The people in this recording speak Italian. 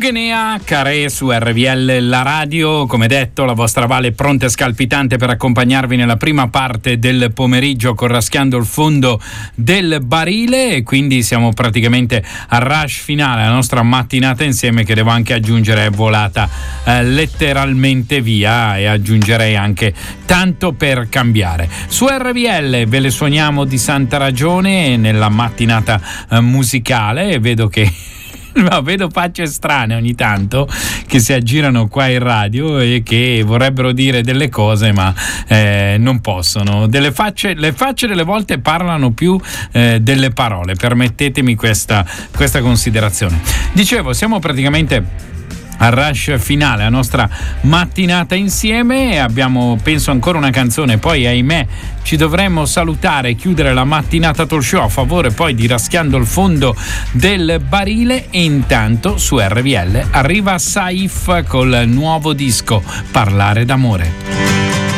Fugenea, Carè su RVL, la radio, come detto, la vostra Vale pronta e scalpitante per accompagnarvi nella prima parte del pomeriggio con Raschiando il fondo del barile, e quindi siamo praticamente al rush finale, la nostra mattinata insieme, che devo anche aggiungere è volata letteralmente via, e aggiungerei anche tanto per cambiare. Su RVL ve le suoniamo di santa ragione nella mattinata musicale, e vedo che vedo facce strane ogni tanto che si aggirano qua in radio e che vorrebbero dire delle cose ma non possono. Le facce delle volte parlano più delle parole, permettetemi questa considerazione. Dicevo, siamo praticamente al rush finale, la nostra mattinata insieme, e abbiamo penso ancora una canzone, poi ahimè ci dovremmo salutare e chiudere la mattinata talk show a favore poi di Raschiando il fondo del barile. E intanto su RVL arriva Saif col nuovo disco Parlare d'amore.